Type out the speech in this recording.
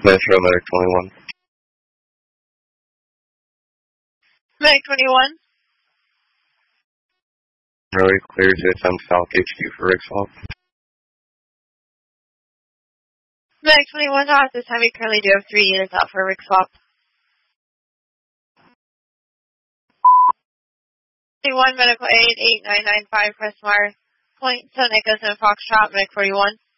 Metro Medic 21. Medic 21. Runway clear to attempt Falk HQ for rig swap. Medic 21, at this time we currently do have 3 units out for a rig swap. 21 Medical Aid 8995 Crestmar, Point 7 Echoes and Foxtrot, Medic 41.